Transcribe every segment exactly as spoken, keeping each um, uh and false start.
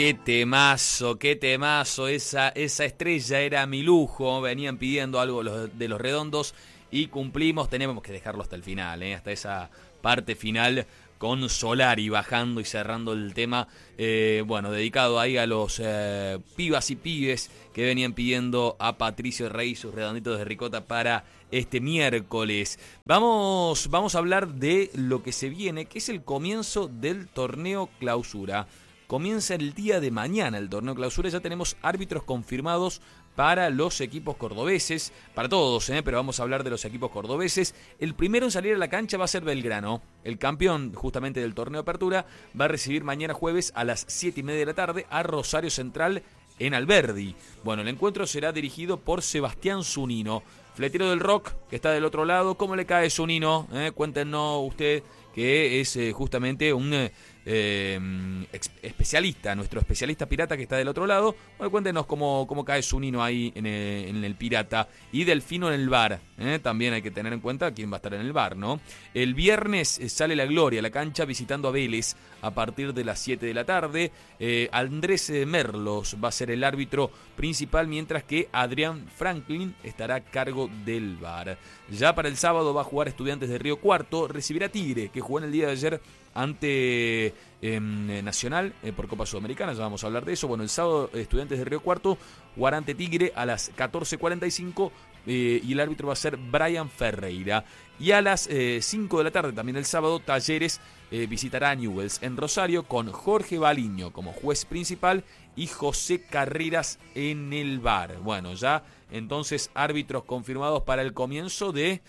Qué temazo, qué temazo, esa, esa estrella era mi lujo, venían pidiendo algo los, de los Redondos y cumplimos, tenemos que dejarlo hasta el final, ¿eh? Hasta esa parte final con Solari bajando y cerrando el tema, eh, bueno, dedicado ahí a los eh, pibas y pibes que venían pidiendo a Patricio Rey sus redonditos de ricota para este miércoles. Vamos, vamos a hablar de lo que se viene, que es el comienzo del torneo clausura. Comienza el día de mañana el torneo clausura, ya tenemos árbitros confirmados para los equipos cordobeses, para todos, ¿eh? Pero vamos a hablar de los equipos cordobeses. El primero en salir a la cancha va a ser Belgrano, el campeón justamente del torneo apertura, va a recibir mañana jueves a las siete y media de la tarde a Rosario Central en Alberdi. Bueno, el encuentro será dirigido por Sebastián Zunino, fletero del rock, que está del otro lado. ¿Cómo le cae Zunino? ¿Eh? Cuéntenos usted, que es eh, justamente un eh, eh, especialista, nuestro especialista pirata que está del otro lado. Bueno, cuéntenos cómo, cómo cae Zunino ahí en el, en el pirata. Y Delfino en el bar, ¿eh? También hay que tener en cuenta quién va a estar en el bar, ¿no? El viernes eh, sale la Gloria a la cancha visitando a Vélez a partir de las siete de la tarde. Eh, Andrés Merlos va a ser el árbitro principal, mientras que Adrián Franklin estará a cargo del bar. Ya para el sábado va a jugar Estudiantes de Río Cuarto, recibirá Tigre, que jugó en el día de ayer ante eh, Nacional eh, por Copa Sudamericana, ya vamos a hablar de eso. Bueno, el sábado Estudiantes de Río Cuarto jugará ante Tigre a las catorce cuarenta y cinco eh, y el árbitro va a ser Brian Ferreira. Y a las eh, cinco de la tarde también el sábado Talleres eh, visitará a Newell's en Rosario con Jorge Baliño como juez principal y José Carreras en el bar. Bueno, ya entonces árbitros confirmados para el comienzo de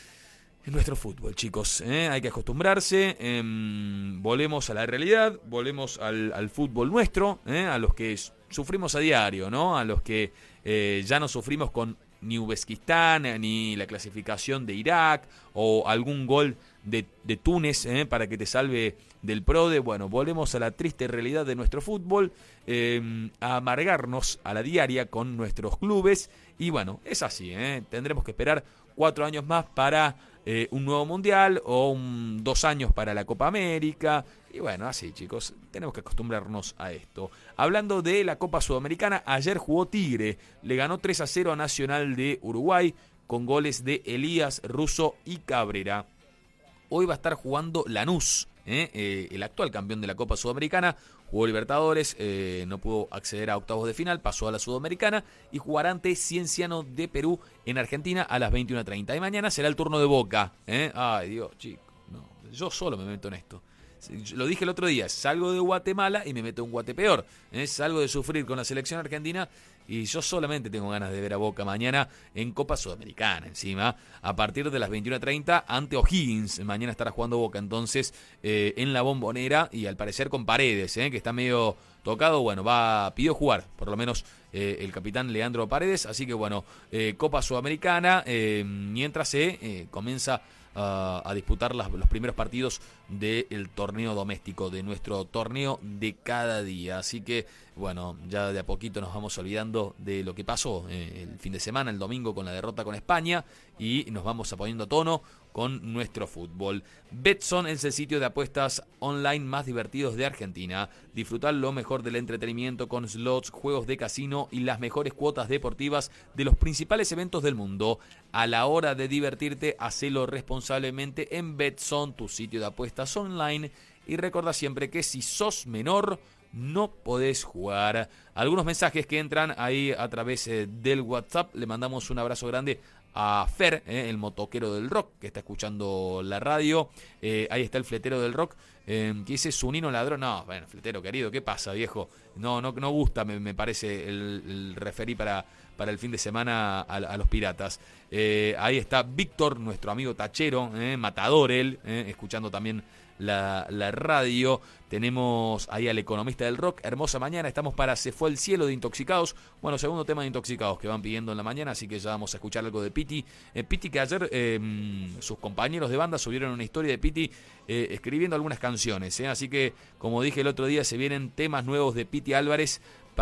nuestro fútbol, chicos, ¿eh? Hay que acostumbrarse, eh, volvemos a la realidad, volvemos al, al fútbol nuestro, ¿eh? A los que sufrimos a diario, ¿no? A los que eh, ya no sufrimos con ni Uzbekistán, ni la clasificación de Irak, o algún gol de, de Túnez, ¿eh? Para que te salve del PRODE. Bueno, volvemos a la triste realidad de nuestro fútbol, eh, a amargarnos a la diaria con nuestros clubes, y bueno, es así, ¿eh? Tendremos que esperar cuatro años más para Eh, un nuevo mundial o un, dos años para la Copa América. Y bueno, así, chicos, tenemos que acostumbrarnos a esto. Hablando de la Copa Sudamericana, ayer jugó Tigre, le ganó tres a cero a Nacional de Uruguay con goles de Elías, Russo y Cabrera. Hoy va a estar jugando Lanús, ¿eh? Eh, el actual campeón de la Copa Sudamericana. Jugó Libertadores, eh, no pudo acceder a octavos de final, pasó a la Sudamericana y jugará ante Cienciano de Perú en Argentina a las veintiuna treinta. Y mañana será el turno de Boca, ¿eh? Ay, Dios, chicos, no, yo solo me meto en esto. Lo dije el otro día, salgo de Guatemala y me meto en Guatepeor, ¿eh? Salgo de sufrir con la selección argentina y yo solamente tengo ganas de ver a Boca mañana en Copa Sudamericana, encima, a partir de las veintiuna treinta ante O'Higgins. Mañana estará jugando Boca entonces eh, en la Bombonera, y al parecer con Paredes, ¿eh? Que está medio tocado. Bueno, va pidió jugar, por lo menos eh, el capitán Leandro Paredes. Así que bueno, eh, Copa Sudamericana, eh, mientras se eh, comienza Uh, a disputar las, los primeros partidos del torneo doméstico, de nuestro torneo de cada día. Así que, bueno, ya de a poquito nos vamos olvidando de lo que pasó eh, el fin de semana, el domingo, con la derrota con España, y nos vamos a poniendo a tono con nuestro fútbol. Betson es el sitio de apuestas online más divertidos de Argentina. Disfrutar lo mejor del entretenimiento con slots, juegos de casino y las mejores cuotas deportivas de los principales eventos del mundo. A la hora de divertirte, hacelo responsablemente en Betson, tu sitio de apuestas online. Y recuerda siempre que si sos menor, no podés jugar. Algunos mensajes que entran ahí a través eh, del WhatsApp. Le mandamos un abrazo grande a Fer, eh, el motoquero del rock, que está escuchando la radio. Eh, ahí está el fletero del rock, eh, que dice Zunino ladrón. No, bueno, fletero querido, ¿qué pasa, viejo? No, no, no gusta, me, me parece, el, el referí para, para el fin de semana a, a los piratas. Eh, ahí está Víctor, nuestro amigo tachero, eh, matador él, eh, escuchando también la, la radio. Tenemos ahí al economista del rock. Hermosa mañana, estamos para Se Fue el Cielo de Intoxicados. Bueno, segundo tema de Intoxicados que van pidiendo en la mañana, así que ya vamos a escuchar algo de Piti. Eh, Piti, que ayer eh, sus compañeros de banda subieron una historia de Piti eh, escribiendo algunas canciones, eh, así que, como dije el otro día, se vienen temas nuevos de Piti Álvarez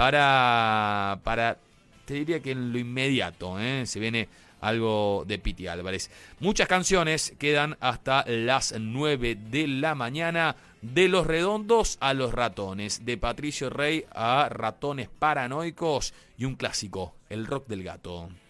para, para te diría que en lo inmediato, eh, se viene algo de Piti Álvarez. Muchas canciones quedan hasta las nueve de la mañana. De Los Redondos a Los Ratones, de Patricio Rey a Ratones Paranoicos y un clásico, El Rock del Gato.